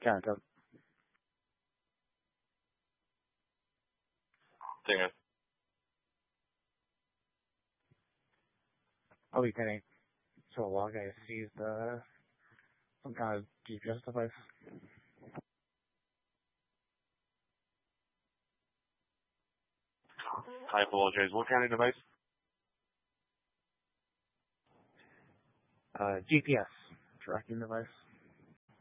Kind of. Dang it. I'll be kidding. So a lot of guys seized some kind of GPS device. I apologize. What kind of device? GPS tracking device.